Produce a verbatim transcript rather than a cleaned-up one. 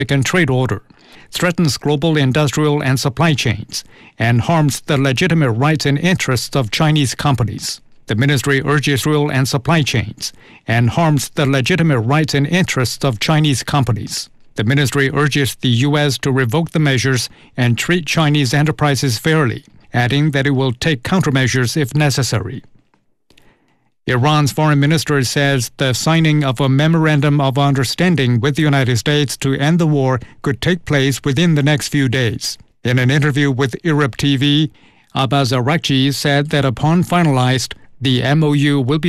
trade order, threatens global industrial and supply chains, and harms the legitimate rights and interests of Chinese companies. The ministry urges Israel and supply chains and harms the legitimate rights and interests of Chinese companies. The ministry urges the U S to revoke the measures and treat Chinese enterprises fairly, adding that it will take countermeasures if necessary. Iran's foreign minister says the signing of a memorandum of understanding with the United States to end the war could take place within the next few days. In an interview with Arab T V, Abbas Araghchi said that upon finalized, the M O U will be